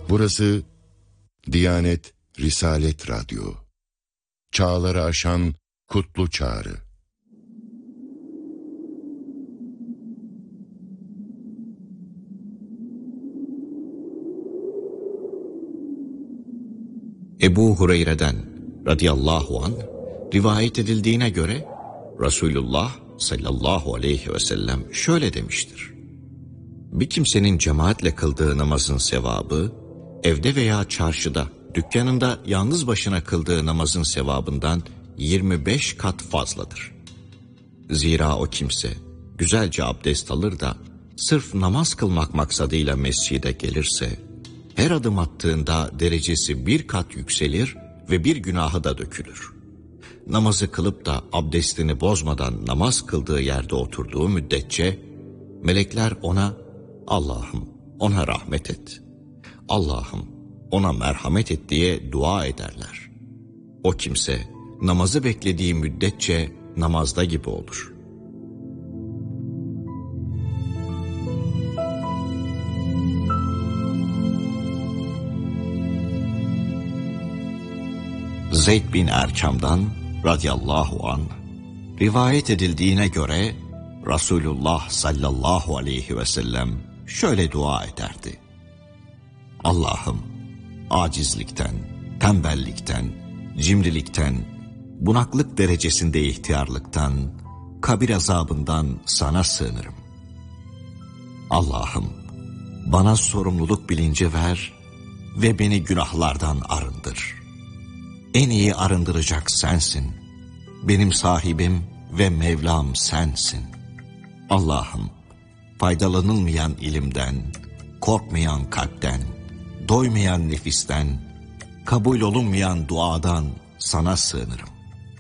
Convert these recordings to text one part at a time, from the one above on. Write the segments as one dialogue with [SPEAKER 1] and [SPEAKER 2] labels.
[SPEAKER 1] Burası Diyanet Risalet Radyo. Çağları aşan kutlu çağrı.
[SPEAKER 2] Ebu Hureyre'den radıyallahu anh rivayet edildiğine göre Resulullah sallallahu aleyhi ve sellem şöyle demiştir: bir kimsenin cemaatle kıldığı namazın sevabı, evde veya çarşıda, dükkanında yalnız başına kıldığı namazın sevabından 25 kat fazladır. Zira o kimse güzelce abdest alır da sırf namaz kılmak maksadıyla mescide gelirse, her adım attığında derecesi bir kat yükselir ve bir günahı da dökülür. Namazı kılıp da abdestini bozmadan namaz kıldığı yerde oturduğu müddetçe, melekler ona, Allah'ım ona rahmet et, Allah'ım ona merhamet et diye dua ederler. O kimse namazı beklediği müddetçe namazda gibi olur. Zeyd bin Erkam'dan radıyallahu anh rivayet edildiğine göre Resulullah sallallahu aleyhi ve sellem şöyle dua ederdi: Allah'ım acizlikten, tembellikten, cimrilikten, bunaklık derecesinde ihtiyarlıktan, kabir azabından sana sığınırım. Allah'ım bana sorumluluk bilinci ver ve beni günahlardan arındır. En iyi arındıracak sensin. Benim sahibim ve Mevlam sensin. Allah'ım faydalanılmayan ilimden, korkmayan kalpten, doymayan nefisten, kabul olunmayan duadan sana sığınırım.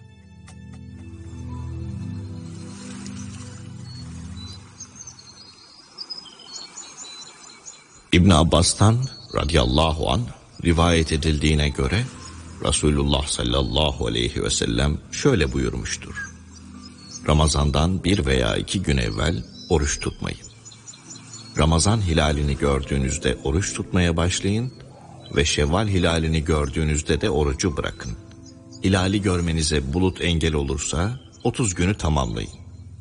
[SPEAKER 2] İbn Abbas'tan radıyallahu anh rivayet edildiğine göre Resulullah sallallahu aleyhi ve sellem şöyle buyurmuştur: Ramazandan 1 veya 2 gün evvel oruç tutmayın. Ramazan hilalini gördüğünüzde oruç tutmaya başlayın ve Şevval hilalini gördüğünüzde de orucu bırakın. Hilali görmenize bulut engel olursa 30 günü tamamlayın.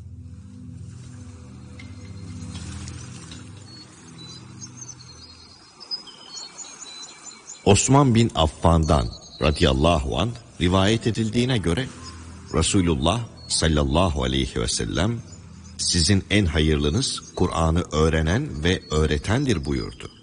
[SPEAKER 2] Osman bin Affan'dan radıyallahu anh rivayet edildiğine göre Resulullah sallallahu aleyhi ve sellem sizin en hayırlınız Kur'an'ı öğrenen ve öğretendir buyurdu.